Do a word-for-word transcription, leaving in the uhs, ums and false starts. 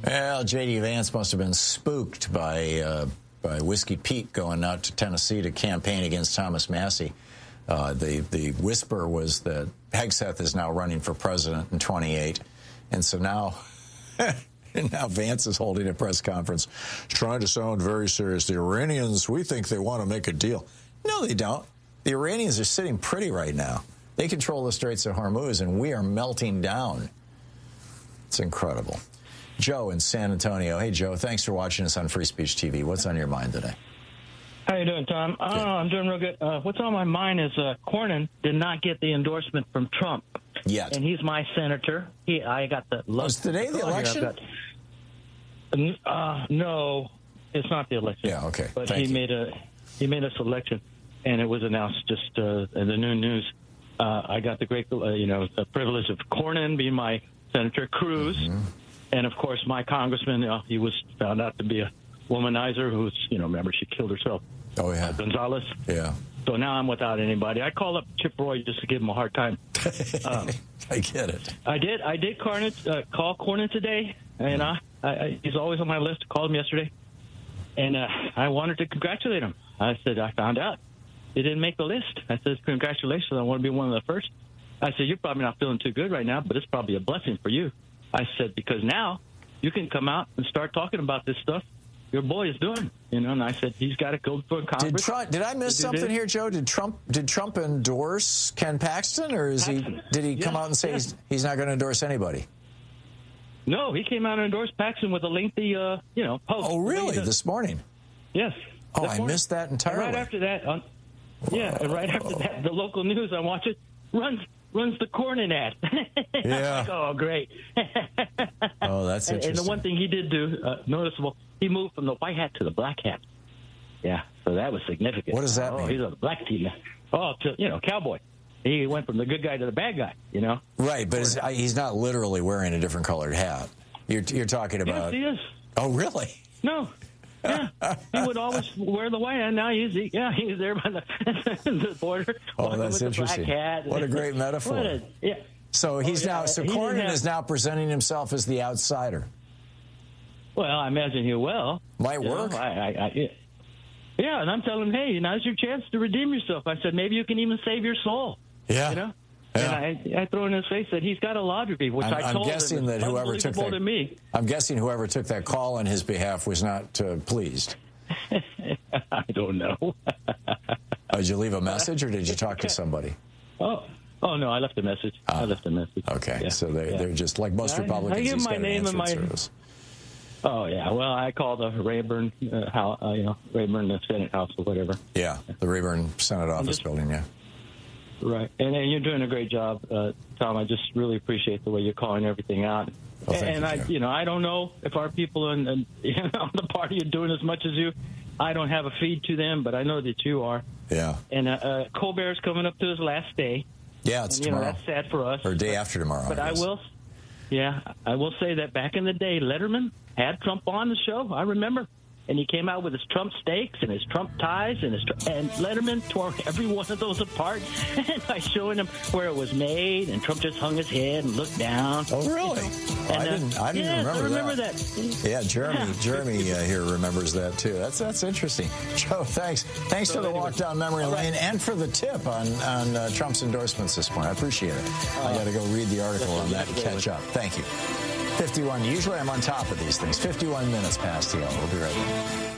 Well, J D. Vance must have been spooked by uh, by Whiskey Pete going out to Tennessee to campaign against Thomas Massie. Uh, the the whisper was that Hegseth is now running for president in twenty-eight, and so now. And now Vance is holding a press conference, trying to sound very serious. The Iranians, we think they want to make a deal. No, they don't. The Iranians are sitting pretty right now. They control the Straits of Hormuz, and we are melting down. It's incredible. Joe in San Antonio. Hey, Joe, thanks for watching us on Free Speech T V. What's on your mind today? How you doing, Tom? Oh, I'm doing real good. Uh, what's on my mind is uh, Cornyn did not get the endorsement from Trump. Yet. And he's my senator. He, I got the... Was today the election? Got, uh, no, it's not the election. Yeah, okay. But Thank he you. made a he made a selection, and it was announced just uh, in the noon news. Uh, I got the great, uh, you know, the privilege of Cornyn being my senator, Cruz, mm-hmm. and of course my congressman. Uh, he was found out to be a womanizer who's, you know, remember she killed herself. Oh yeah, uh, Gonzalez. Yeah. So now I'm without anybody. I called up Chip Roy just to give him a hard time. Um, I get it. I did. I did Cornyn, uh, call Cornyn today, and uh, I, I, he's always on my list. I called him yesterday, and uh, I wanted to congratulate him. I said, I found out he didn't make the list. I said, congratulations. I want to be one of the first. I said, you're probably not feeling too good right now, but it's probably a blessing for you. I said, because now you can come out and start talking about this stuff your boy is doing, you know. And I said he's got to go for Congress. Did, Trump, did I miss something here, Joe? Did Trump did Trump endorse Ken Paxton, or is Paxton. he? Did he come yeah, out and say yeah. he's, he's not going to endorse anybody? No, he came out and endorsed Paxton with a lengthy, uh, you know, post. Oh, really? This morning? Yes. Oh, I morning. missed that entirely. And right after that, on, yeah, and right after that, the local news I watch it runs runs the Cornyn ad. Yeah. Like, oh, great. Oh, that's and, interesting. and the one thing he did do, uh, noticeable, he moved from the white hat to the black hat. Yeah, so that was significant. What does that oh, mean? He's a black team. Oh, to, you know, cowboy. He went from the good guy to the bad guy, you know? Right, but is, he's not literally wearing a different colored hat. You're, you're talking about... Yes, he is. Oh, really? No. Yeah, he would always wear the white hat. Now he's he, yeah he's there by the, the border. Oh, that's with interesting. The black hat. What a great metaphor. A, yeah. So he's oh, yeah. now. So he Cornyn have, is now presenting himself as the outsider. Well, I imagine he will. Might work. Know, I, I, I, yeah, and I'm telling him, hey, now's your chance to redeem yourself. I said maybe you can even save your soul. Yeah. You know. Yeah. And I, I throw in his face that he's got a law degree, which I'm, I told I'm guessing him that whoever took that. To me. I'm guessing whoever took that call on his behalf was not uh, pleased. I don't know. Oh, did you leave a message, or did you talk to somebody? Oh, oh no, I left a message. Ah, I left a message. Okay, yeah. so they, yeah. they're just like most I, Republicans. I give he's my got name an and my. service. Oh yeah, well I called the Rayburn, uh, how, uh, you know, Rayburn the Senate House or whatever. Yeah, the Rayburn Senate Office just, building. Yeah. Right, and, and you're doing a great job, uh, Tom. I just really appreciate the way you're calling everything out. Well, thank and you, I, Joe. you know, I don't know if our people in, in you know, the party are doing as much as you. I don't have a feed to them, but I know that you are. Yeah. And uh, uh, Colbert's coming up to his last day. Yeah, it's and, you tomorrow. know, that's sad for us. Or day but, after tomorrow. But I, I will, yeah, I will say that back in the day, Letterman had Trump on the show. I remember. And he came out with his Trump steaks and his Trump ties, and his and Letterman tore every one of those apart by showing him where it was made. And Trump just hung his head and looked down. Oh, really? You know? Oh, and, I didn't. I didn't yes, remember, I remember that. that. Yeah, Jeremy. Yeah. Jeremy uh, here remembers that too. That's that's interesting. Joe, thanks. Thanks so for the anyway, walk down memory lane right. and for the tip on on uh, Trump's endorsements this morning. I appreciate it. Uh, I got to go read the article on that and catch up. Thank you. fifty-one. Usually I'm on top of these things. fifty-one minutes past the hour. We'll be right back.